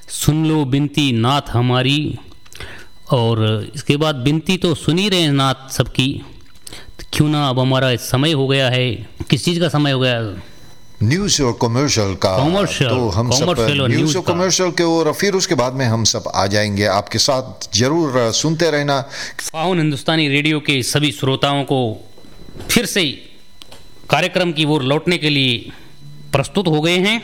सुन लो बिनती नाथ हमारी। और इसके बाद बिनती तो सुन ही रहे हैं नाथ सबकी, तो क्यों ना अब हमारा समय हो गया है। किस चीज़ का समय हो गया? न्यूज और कमर्शियल का। कमर्शियल, तो हम सब कमर्शियल और न्यूज न्यूज़ और का। कमर्शियल के, और फिर उसके बाद में हम सब आ जाएंगे आपके साथ। जरूर सुनते रहना। पावन हिंदुस्तानी रेडियो के सभी श्रोताओं को फिर से कार्यक्रम की ओर लौटने के लिए प्रस्तुत हो गए हैं।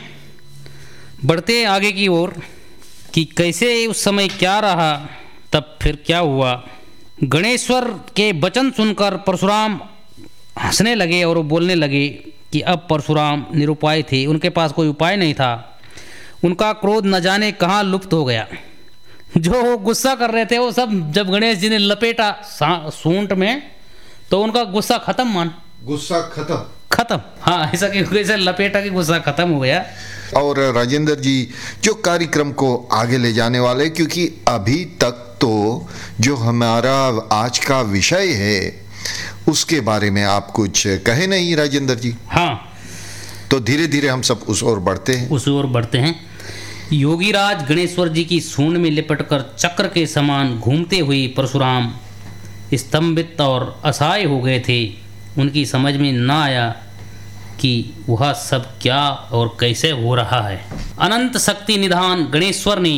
बढ़ते आगे की ओर कि कैसे उस समय क्या रहा, तब फिर क्या हुआ। गणेश्वर के वचन सुनकर परशुराम हंसने लगे और वो बोलने लगे कि अब परशुराम निरुपाय थे, उनके पास कोई उपाय नहीं था। उनका क्रोध न जाने कहाँ लुप्त हो गया। जो वो गुस्सा कर रहे थे वो सब जब गणेश जी ने लपेटा सूंड में, तो उनका गुस्सा खत्म। मान गुस्सा खत्म। हाँ, ऐसा कि कैसे लपेटा कि गुस्सा खत्म हो गया। और राजेंद्र जी जो कार्यक्रम को आगे ले जाने वाले, क्योंकि अभी तक तो जो हमारा आज का विषय है उसके बारे में आप कुछ कहे नहीं राजेंद्र जी। हाँ, तो धीरे धीरे हम सब उस ओर बढ़ते हैं। योगीराज गणेश्वर जी की सूंड में लिपटकर चक्र के समान घूमते हुए परशुराम स्तंभित और असहाय हो गए थे। उनकी समझ में न आया कि वह सब क्या और कैसे हो रहा है। अनंत शक्ति निधान गणेश्वर ने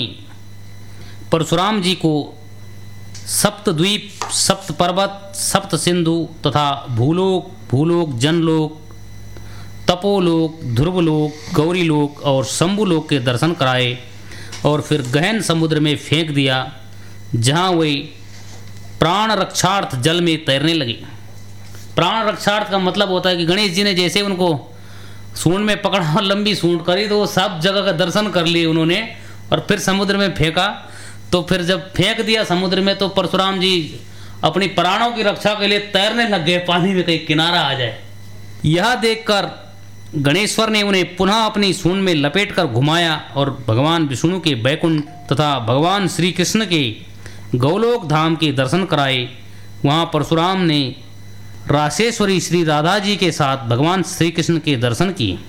परशुराम जी को सप्तद्वीप, सप्त पर्वत, सप्त सिंधु तथा भूलोक, जनलोक, तपोलोक, ध्रुवलोक, गौरीलोक और शंभुलोक के दर्शन कराए और फिर गहन समुद्र में फेंक दिया, जहाँ वे प्राण रक्षार्थ जल में तैरने लगे। प्राण रक्षार्थ का मतलब होता है कि गणेश जी ने जैसे उनको सूंड में पकड़ा और लंबी सूंड करी, तो वो सब जगह का दर्शन कर लिए उन्होंने और फिर समुद्र में फेंका। तो फिर जब फेंक दिया समुद्र में, तो परशुराम जी अपनी प्राणों की रक्षा के लिए तैरने लग गए, पानी में कहीं किनारा आ जाए। यह देखकर गणेश्वर ने उन्हें पुनः अपनी सूंड में लपेटकर घुमाया और भगवान विष्णु के बैकुंठ तथा भगवान श्री कृष्ण के गौलोक धाम के दर्शन कराए। वहाँ परशुराम ने रासेश्वरी श्री राधा जी के साथ भगवान श्री कृष्ण के दर्शन किए।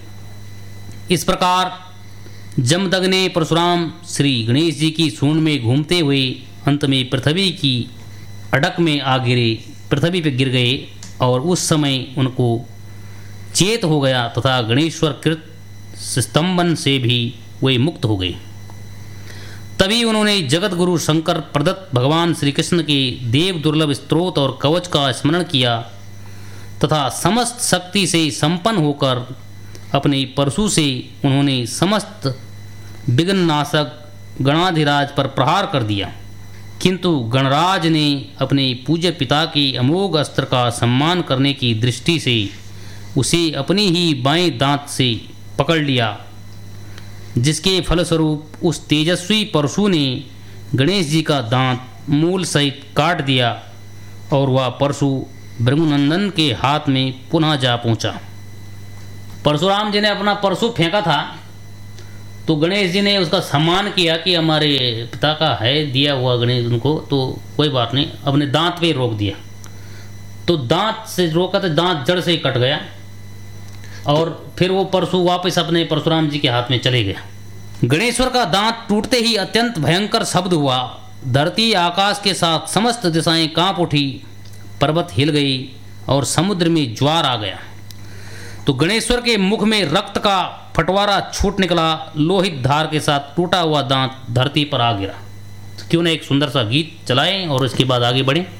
इस प्रकार जमदग्नि ने परशुराम श्री गणेश जी की सूंड में घूमते हुए अंत में पृथ्वी की अडक में आ गिरे, पृथ्वी पर गिर गए और उस समय उनको चेत हो गया तथा गणेश्वर कृत स्तंभन से भी वे मुक्त हो गए। तभी उन्होंने जगत गुरु शंकर प्रदत्त भगवान श्री कृष्ण के देव दुर्लभ स्तोत्र और कवच का स्मरण किया तथा समस्त शक्ति से संपन्न होकर अपने परशु से उन्होंने समस्त विघ्ननाशक गणाधिराज पर प्रहार कर दिया। किंतु गणराज ने अपने पूज्य पिता के अमोघ अस्त्र का सम्मान करने की दृष्टि से उसे अपनी ही बाएं दांत से पकड़ लिया, जिसके फलस्वरूप उस तेजस्वी परशु ने गणेश जी का दांत मूल सहित काट दिया और वह परशु भृगुनंदन के हाथ में पुनः जा पहुंचा। परशुराम जी ने अपना परशु फेंका था, तो गणेश जी ने उसका सम्मान किया कि हमारे पिता का है दिया हुआ गणेश उनको, तो कोई बात नहीं, अपने दांत पे रोक दिया। तो दांत से रोका तो दांत जड़ से ही कट गया और फिर वो परशु वापस अपने परशुराम जी के हाथ में चले गया। गणेश्वर का दांत टूटते ही अत्यंत भयंकर शब्द हुआ। धरती आकाश के साथ समस्त दिशाएं कांप उठी, पर्वत हिल गई और समुद्र में ज्वार आ गया। तो गणेश्वर के मुख में रक्त का फटवारा छूट निकला, लोहित धार के साथ टूटा हुआ दांत धरती पर आ गिरा। तो क्यों ना एक सुंदर सा गीत चलाएं और इसके बाद आगे बढ़ें।